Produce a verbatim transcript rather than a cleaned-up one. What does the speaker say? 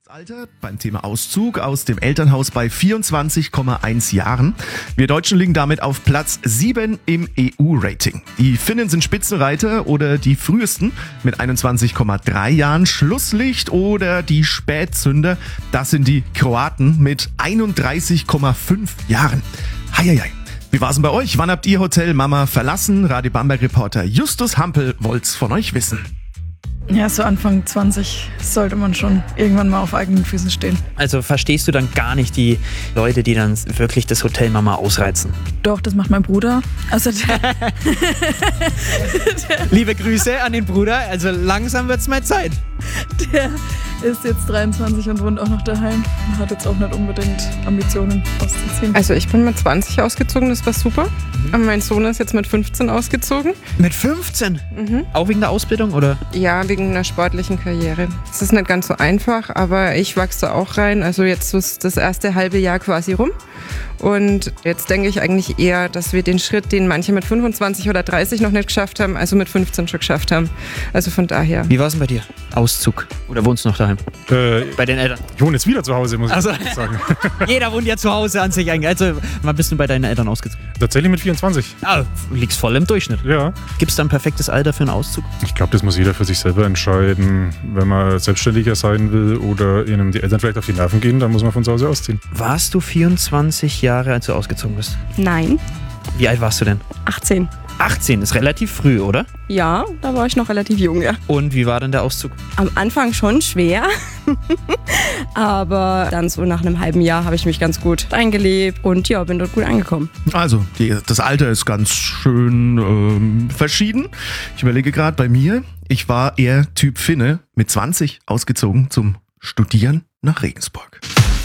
Alter beim Thema Auszug aus dem Elternhaus bei vierundzwanzig Komma eins Jahren. Wir Deutschen liegen damit auf Platz sieben im E U-Rating. Die Finnen sind Spitzenreiter oder die frühesten mit einundzwanzig Komma drei Jahren. Schlusslicht oder die Spätzünder, das sind die Kroaten mit einunddreißig Komma fünf Jahren. Heieiei. Wie war's denn bei euch? Wann habt ihr Hotel Mama verlassen? Radio Bamberg-Reporter Justus Hampel wollt's von euch wissen. Ja, so Anfang zwanzig sollte man schon irgendwann mal auf eigenen Füßen stehen. Also verstehst du dann gar nicht die Leute, die dann wirklich das Hotel Mama ausreizen? Doch, das macht mein Bruder. Also der Liebe Grüße an den Bruder, also langsam wird's mal Zeit. Der ist jetzt dreiundzwanzig und wohnt auch noch daheim und hat jetzt auch nicht unbedingt Ambitionen auszuziehen. Also ich bin mit zwanzig ausgezogen, das war super. Und mein Sohn ist jetzt mit fünfzehn ausgezogen. Mit fünfzehn? Mhm. Auch wegen der Ausbildung, oder? Ja, wegen einer sportlichen Karriere. Es ist nicht ganz so einfach, aber ich wachse da auch rein. Also jetzt ist das erste halbe Jahr quasi rum. Und jetzt denke ich eigentlich eher, dass wir den Schritt, den manche mit fünfundzwanzig oder dreißig noch nicht geschafft haben, also mit fünfzehn schon geschafft haben. Also von daher. Wie war es denn bei dir? Auszug? Oder wohnst du noch daheim? Äh, Bei den Eltern? ich wohne jetzt wieder zu Hause, muss Also- ich sagen. Jeder wohnt ja zu Hause an sich eigentlich. Also, wann bist du bei deinen Eltern ausgezogen? Tatsächlich mit vierundzwanzig. Ah, liegst voll im Durchschnitt. Ja. Gibt es da ein perfektes Alter für einen Auszug? Ich glaube, das muss jeder für sich selber entscheiden. Wenn man selbstständiger sein will oder ihnen die Eltern vielleicht auf die Nerven gehen, dann muss man von zu Hause ausziehen. Warst du vierundzwanzig Jahre, als du ausgezogen bist? Nein, Wie alt warst du denn? achtzehn. achtzehn, ist relativ früh, oder? Ja, da war ich noch relativ jung, ja. Und wie war denn der Auszug? Am Anfang schon schwer, aber dann so nach einem halben Jahr habe ich mich ganz gut eingelebt und ja, bin dort gut angekommen. Also, die, das Alter ist ganz schön ähm, verschieden. Ich überlege gerade bei mir, ich war eher Typ Finne, mit zwanzig ausgezogen zum Studieren nach Regensburg.